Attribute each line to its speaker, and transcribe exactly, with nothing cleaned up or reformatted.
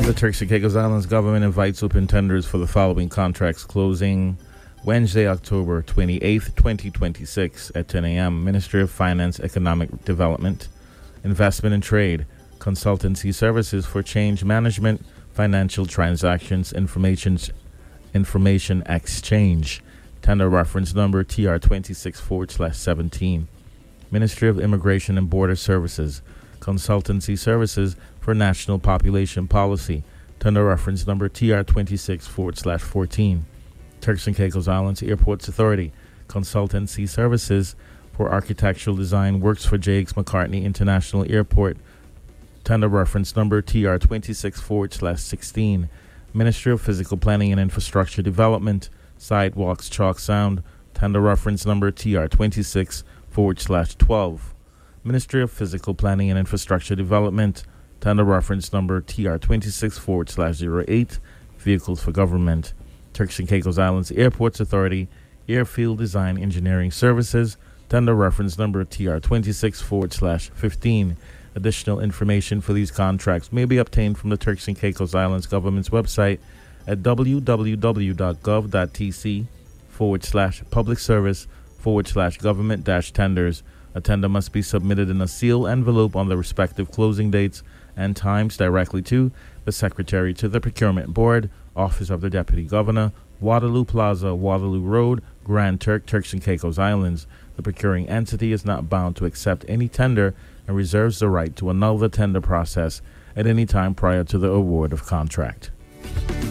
Speaker 1: The Turks and Caicos Islands government invites open tenders for the following contracts closing Wednesday, October twenty-eighth, twenty twenty-six at ten a.m. Ministry of Finance, Economic Development, Investment and Trade, Consultancy Services for Change Management, Financial Transactions, Information, Information Exchange, Tender Reference Number T R twenty-six forward slash seventeen. Ministry of Immigration and Border Services, Consultancy Services for National Population Policy, Tender Reference Number T R twenty-six forward slash fourteen. Turks and Caicos Islands Airports Authority, Consultancy Services for Architectural Design Works for J X McCartney International Airport, Tender Reference Number T R twenty-six forward slash sixteen. Ministry of Physical Planning and Infrastructure Development, Sidewalks Chalk Sound, Tender Reference Number T R twenty-six forward slash twelve. Ministry of Physical Planning and Infrastructure Development, Tender Reference Number T R twenty-six forward slash zero eight. Vehicles for Government. Turks and Caicos Islands Airports Authority, Airfield Design Engineering Services, Tender Reference Number T R twenty-six forward slash fifteen. Additional information for these contracts may be obtained from the Turks and Caicos Islands government's website at www.gov.tc forward slash public service forward slash government dash tenders. A tender must be submitted in a sealed envelope on the respective closing dates and times directly to the Secretary to the Procurement Board, Office of the Deputy Governor, Waterloo Plaza, Waterloo Road, Grand Turk, Turks and Caicos Islands. The procuring entity is not bound to accept any tender and reserves the right to annul the tender process at any time prior to the award of contract.